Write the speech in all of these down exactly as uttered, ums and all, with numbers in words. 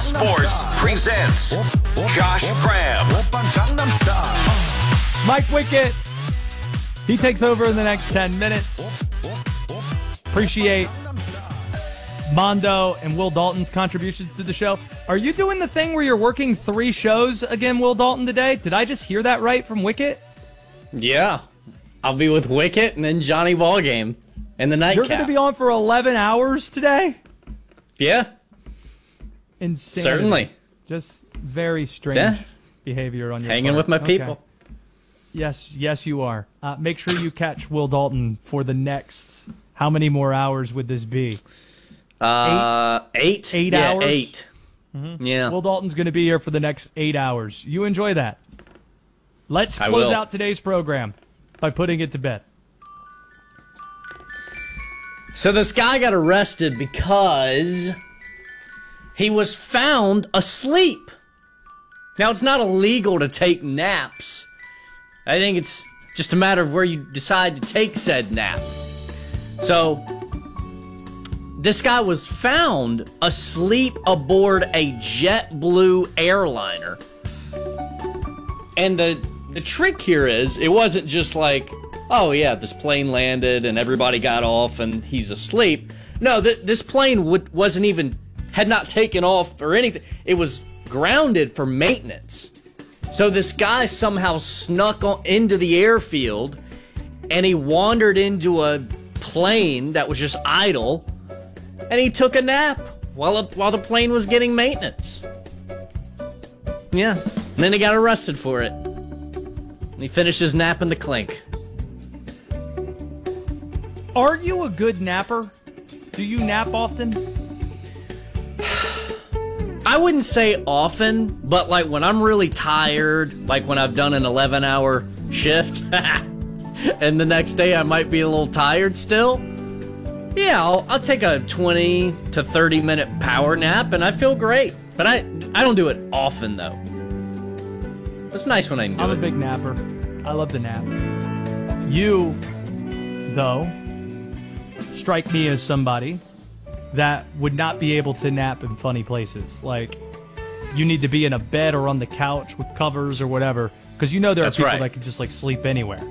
Sports presents Josh Graham. Mike Wickett, he takes over in the next ten minutes. Appreciate Mondo and Will Dalton's contributions to the show. Are you doing the thing where you're working three shows again, Will Dalton, today? Did I just hear that right from Wickett? Yeah. I'll be with Wickett and then Johnny Ballgame and the nightcap. You're going to be on for eleven hours today? Yeah. Insanity. Certainly. Just very strange yeah. behavior on your Hanging part. with my Okay. people. Yes, yes, you are. Uh, make sure you catch Will Dalton for the next. How many more hours would this be? Uh, eight. Eight yeah, hours? Eight. Mm-hmm. Yeah. Will Dalton's going to be here for the next eight hours. You enjoy that. Let's I close will. out today's program by putting it to bed. So this guy got arrested because he was found asleep. Now, it's not illegal to take naps. I think it's just a matter of where you decide to take said nap. So, this guy was found asleep aboard a JetBlue airliner. And the, the trick here is, it wasn't just like, oh yeah, this plane landed and everybody got off and he's asleep. No, th- this plane w- wasn't even, had not taken off or anything. It was grounded for maintenance. So this guy somehow snuck on, into the airfield and he wandered into a plane that was just idle and he took a nap while, it, while the plane was getting maintenance. Yeah, and then he got arrested for it. And he finished his nap in the clink. Are you a good napper? Do you nap often? I wouldn't say often, but like when I'm really tired, like when I've done an eleven hour shift, and the next day I might be a little tired still, yeah, I'll, I'll take a twenty to thirty minute power nap and I feel great. But I, I don't do it often though. It's nice when I can do I'm it. a big napper. I love to nap. You, though, strike me as somebody that would not be able to nap in funny places. Like, you need to be in a bed or on the couch with covers or whatever, because you know there are That's people right. that can just like sleep anywhere.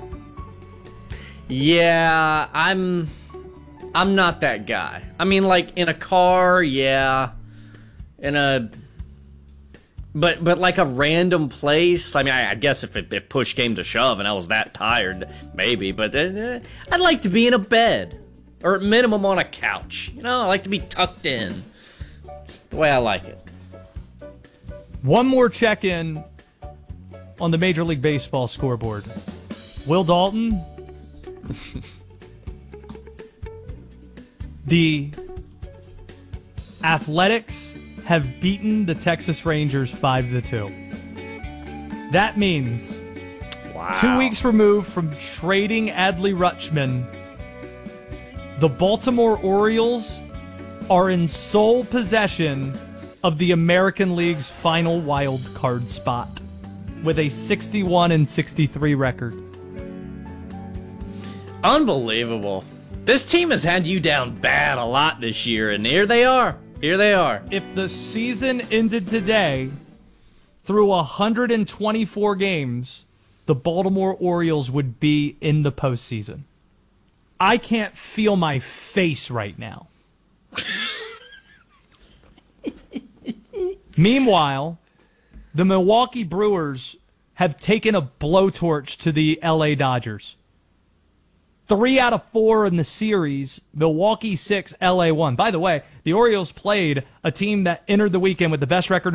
Yeah, I'm I'm not that guy. I mean, like in a car, yeah. In a but but like a random place. I mean, I, I guess if it, if push came to shove and I was that tired, maybe. But uh, I'd like to be in a bed. Or at minimum on a couch. You know, I like to be tucked in. It's the way I like it. One more check-in on the Major League Baseball scoreboard. Will Dalton, the Athletics have beaten the Texas Rangers five to two. That means Wow. two weeks removed from trading Adley Rutschman, the Baltimore Orioles are in sole possession of the American League's final wild card spot with a sixty-one and sixty-three record. Unbelievable. This team has had you down bad a lot this year, and here they are. Here they are. If the season ended today, through one hundred twenty-four games, the Baltimore Orioles would be in the postseason. I can't feel my face right now. Meanwhile, the Milwaukee Brewers have taken a blowtorch to the L A Dodgers. Three out of four in the series, Milwaukee six, L A one. By the way, the Orioles played a team that entered the weekend with the best record